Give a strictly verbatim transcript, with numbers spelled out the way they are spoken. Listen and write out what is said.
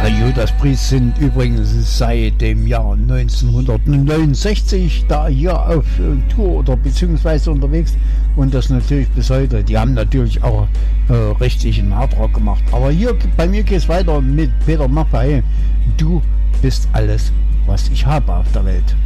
Judas Priest sind übrigens seit dem Jahr neunzehnhundertneunundsechzig da hier auf Tour oder beziehungsweise unterwegs und das natürlich bis heute. Die haben natürlich auch äh, richtigen Hardrock gemacht. Aber hier bei mir geht es weiter mit Peter Maffay. Du bist alles, was ich habe auf der Welt.